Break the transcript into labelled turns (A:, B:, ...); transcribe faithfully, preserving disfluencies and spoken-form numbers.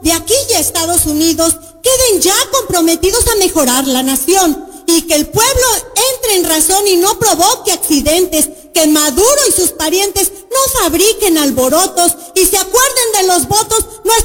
A: de aquí y Estados Unidos queden ya comprometidos a mejorar la nación y que el pueblo entre en razón y no provoque accidentes, que Maduro y sus parientes no fabriquen alborotos y se acuerden de los votos